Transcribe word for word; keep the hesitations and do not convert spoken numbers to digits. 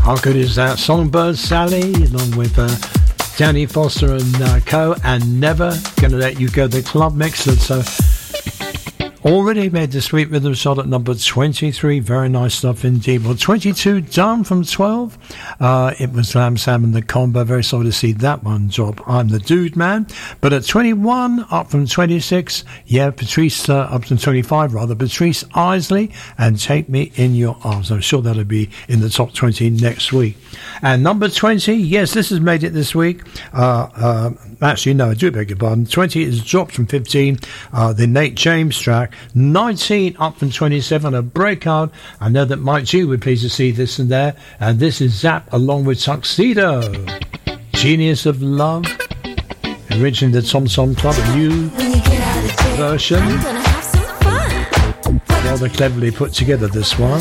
How good is that? Songbird Sally, along with uh, Danny Foster and uh, Co. And Never Gonna Let You Go, the club mix. That's uh, already made the Sweet Rhythm shot at number twenty-three. Very nice stuff indeed. Well, twenty-two down from twelve. Uh, it was Lamb Sam and the Combo. Very sorry to see that one drop. I'm the Dude Man. But at twenty-one, up from twenty-six. Yeah, Patrice, uh, up from twenty-five rather. Patrice Isley and Take Me in Your Arms. I'm sure that'll be in the top twenty next week. And number twenty, yes, this has made it this week. Uh, uh, actually, no, I do beg your pardon. twenty is dropped from fifteen. Uh, the Nate James track. nineteen up from twenty-seven, a breakout. I know that Mike G would please to see this and there. And this is Zap along with Tuxedo. Genius of Love. Originally the Tom Tom Club, a new version. Rather cleverly put together, this one.